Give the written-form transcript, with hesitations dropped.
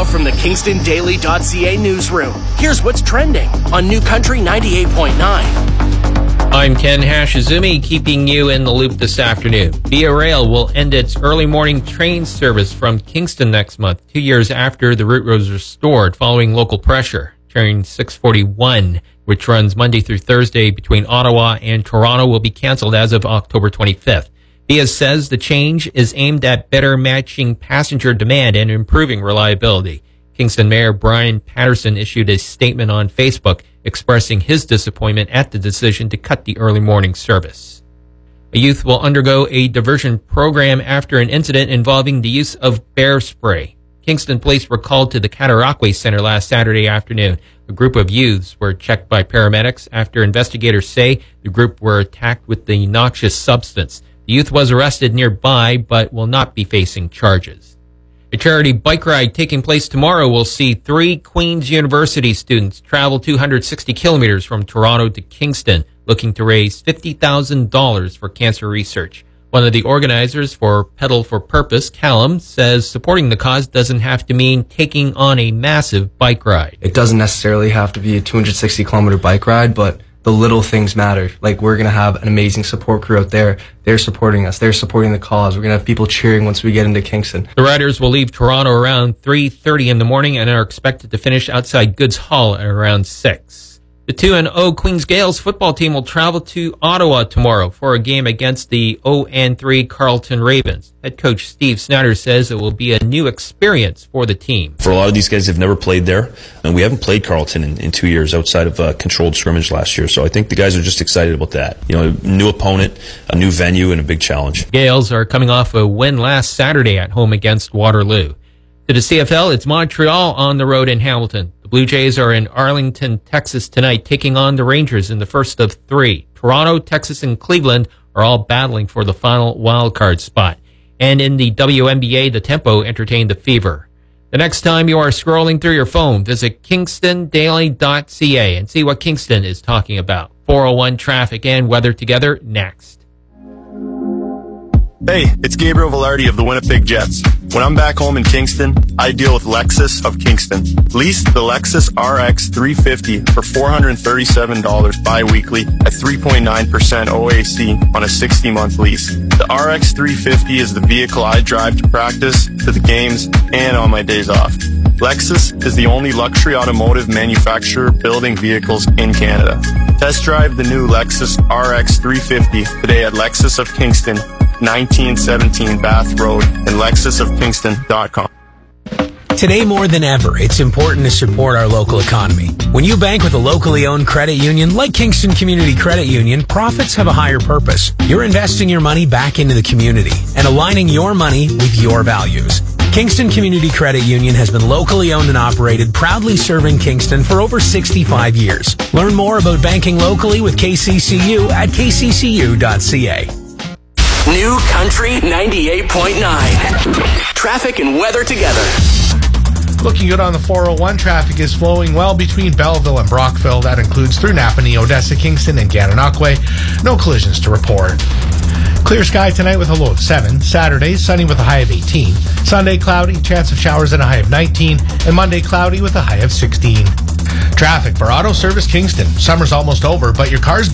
from the KingstonDaily.ca newsroom, here's what's trending on New Country 98.9. I'm Ken Hashizumi, keeping you in the loop this afternoon. Via Rail will end its early morning train service from Kingston next month, 2 years after the route was restored following local pressure. Train 641, which runs Monday through Thursday between Ottawa and Toronto, will be canceled as of October 25th. Via says the change is aimed at better matching passenger demand and improving reliability. Kingston Mayor Brian Patterson issued a statement on Facebook expressing his disappointment at the decision to cut the early morning service. A youth will undergo a diversion program after an incident involving the use of bear spray. Kingston police were called to the Cataraqui Center last Saturday afternoon. A group of youths were checked by paramedics after investigators say the group were attacked with the noxious substance. The youth was arrested nearby, but will not be facing charges. A charity bike ride taking place tomorrow will see 3 Queen's University students travel 260 kilometers from Toronto to Kingston, looking to raise $50,000 for cancer research. One of the organizers for Pedal for Purpose, Callum, says supporting the cause doesn't have to mean taking on a massive bike ride. It doesn't necessarily have to be a 260-kilometer bike ride, but the little things matter. Like, we're going to have an amazing support crew out there. They're supporting us. They're supporting the cause. We're going to have people cheering once we get into Kingston. The riders will leave Toronto around 3:30 in the morning and are expected to finish outside Goods Hall at around 6. The 2-0 Queens Gales football team will travel to Ottawa tomorrow for a game against the 0-3 Carleton Ravens. Head coach Steve Snyder says it will be a new experience for the team. For a lot of these guys, they've never played there, and we haven't played Carleton in 2 years outside of a controlled scrimmage last year. So I think the guys are just excited about that. You know, a new opponent, a new venue, and a big challenge. Gales are coming off a win last Saturday at home against Waterloo. To the CFL, it's Montreal on the road in Hamilton. The Blue Jays are in Arlington, Texas tonight, taking on the Rangers in the first of 3. Toronto, Texas, and Cleveland are all battling for the final wildcard spot. And in the WNBA, the Tempo entertained the Fever. The next time you are scrolling through your phone, visit KingstonDaily.ca and see what Kingston is talking about. 401 traffic and weather together next. Hey, it's Gabriel Velarde of the Winnipeg Jets. When I'm back home in Kingston, I deal with Lexus of Kingston. Lease the Lexus RX 350 for $437 bi-weekly at 3.9% OAC on a 60-month lease. The RX 350 is the vehicle I drive to practice, to the games, and on my days off. Lexus is the only luxury automotive manufacturer building vehicles in Canada. Test drive the new Lexus RX 350 today at Lexus of Kingston, 1917 Bath Road, and lexusofkingston.com. Today more than ever, it's important to support our local economy. When you bank with a locally owned credit union like Kingston Community Credit Union, profits have a higher purpose. You're investing your money back into the community and aligning your money with your values. Kingston Community Credit Union has been locally owned and operated, proudly serving Kingston for over 65 years. Learn more about banking locally with KCCU at kccu.ca. New Country 98.9. Traffic and weather together. Looking good on the 401. Traffic is flowing well between Belleville and Brockville. That includes through Napanee, Odessa, Kingston, and Gananoque. No collisions to report. Clear sky tonight with a low of 7. Saturday, sunny with a high of 18. Sunday, cloudy, chance of showers and a high of 19. And Monday, cloudy with a high of 16. Traffic for Auto Service Kingston. Summer's almost over, but your car's